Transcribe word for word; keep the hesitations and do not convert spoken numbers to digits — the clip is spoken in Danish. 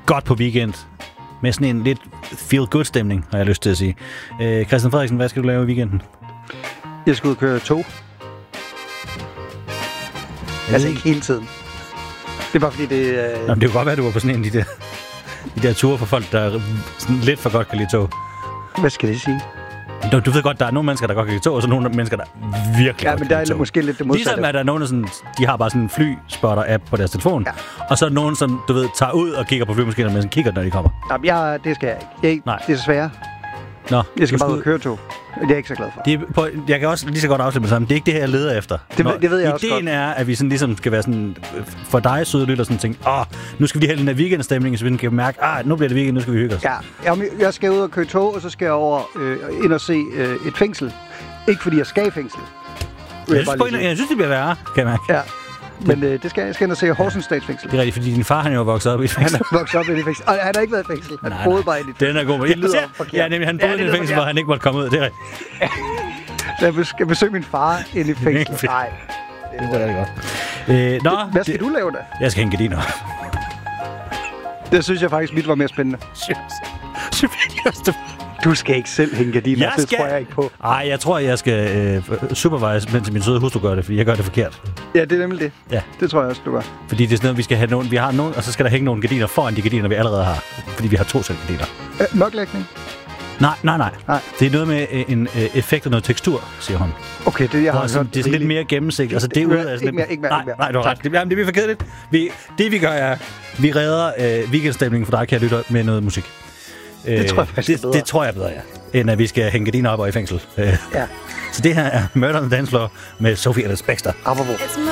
godt på weekend. Med sådan en lidt feel-good-stemning, har jeg lyst til at sige. Øh, Christian Frederiksen, hvad skal du lave i weekenden? Jeg skal ud og køre tog. Altså ikke hele tiden. Det er bare fordi, det... Øh... Nå, det kunne godt være, at du var på sådan en af de der, de der ture for folk, der sådan lidt for godt kan lide tog. Hvad skal det sige? Du, du ved godt, der er nogle mennesker, der godt kan lide tog, og så nogle mennesker, der virkelig ja, godt men kan der lide er måske lidt det modsatte. Ligesom er der nogen, der sådan, de har bare sådan en flyspotter-app på deres telefon, ja. Og så er der nogen, som du ved, tager ud og kigger på flymaskinerne, men kigger, når de kommer. Jamen, jeg, det skal jeg ikke. Jeg, Nej. Det er desværre. Nå, jeg skal bare ud og køre tog. Det er jeg ikke så glad for. Det er på, jeg kan også lige så godt afslutte med sammen. Det er ikke det her, jeg leder efter. Det, Nå, det ved jeg også godt. Ideen er, at vi sådan ligesom skal være sådan, for dig søde lytter, sådan tænke, åh, nu skal vi have den der weekendstemning, så vi kan mærke, ah, nu bliver det weekend, nu skal vi hygge os. Ja, jeg, jeg skal ud og køre tog, og så skal jeg over øh, ind og se øh, et fængsel. Ikke fordi jeg skal i fængsel. Jeg, jeg, synes, en, jeg synes, det bliver værre, kan jeg mærke. Ja. Men øh, det skal jeg skal ind og se Horsens Statsfængsel. Det er rigtigt, fordi din far han er jo vokset op i et fængsel. Han er vokset op i et fængsel. Og han har ikke været i fængsel. Han nej, boede bare i et fængsel. Den er god. Det lyder forkert. Ja, nemlig han boede ja, i et fængsel, hvor han ikke måtte komme ud. Det er rigtigt. Jeg skal besøge min far ind i fængsel. Nej. Det er det godt. Øh, nå, Hvad skal det, du lave da? Jeg skal hænge gardiner. Det synes jeg faktisk, mit var mere spændende. Du skal ikke selv hænge gardiner, jeg det skal... tror jeg ikke på. Nej, jeg tror, jeg skal øh, supervise, mens min søde hustru gør det, fordi jeg gør det forkert. Ja, det er nemlig det. Ja. Det tror jeg også, du gør. Fordi det er sådan noget, vi skal have nogen, vi har nogen, og så skal der hænge nogle gardiner foran de gardiner, vi allerede har. Fordi vi har to sæt gardiner. Øh, mørklægning? Nej, nej, nej, nej. Det er noget med øh, en øh, effekt og noget tekstur, siger hun. Okay, det jeg har sådan, det er sådan lidt mere gennemsigtigt. Altså, det er ude af sådan ikke mere, ikke mere, nej, ikke mere. nej, du har ret. Det, jamen, det bliver for kedeligt. Vi, det vi gør er, vi redder øh, weekendstemningen for dig, kære lytter, med noget musik. Det tror jeg faktisk det, det tror jeg bedre, ja. End at vi skal hænge gardiner op og i fængsel. Ja. Så det her er Murder on the Dance Floor med Sophie Ellis Bextor. Apropos.